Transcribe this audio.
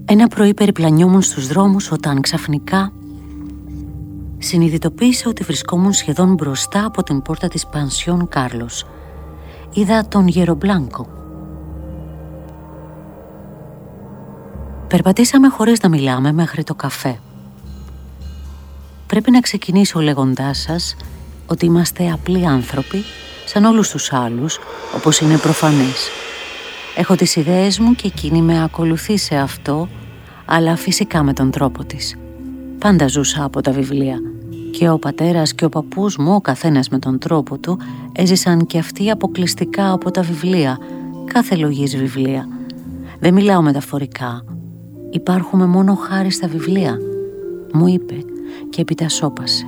Ένα πρωί περιπλανιόμουν στους δρόμους όταν ξαφνικά συνειδητοποίησα ότι βρισκόμουν σχεδόν μπροστά από την πόρτα της Πανσιόν Κάρλος. Είδα τον Γερομπλάνκο. Περπατήσαμε χωρίς να μιλάμε μέχρι το καφέ. Πρέπει να ξεκινήσω λέγοντάς σας ότι είμαστε απλοί άνθρωποι, σαν όλους τους άλλους, όπως είναι προφανές. Έχω τις ιδέες μου και εκείνη με ακολουθεί σε αυτό, αλλά φυσικά με τον τρόπο της. Πάντα ζούσα από τα βιβλία. Και ο πατέρας και ο παππούς μου, ο καθένας με τον τρόπο του, έζησαν και αυτοί αποκλειστικά από τα βιβλία, κάθε λογής βιβλία. Δεν μιλάω μεταφορικά. Υπάρχουμε μόνο χάρη στα βιβλία, μου είπε και έπειτα σώπασε.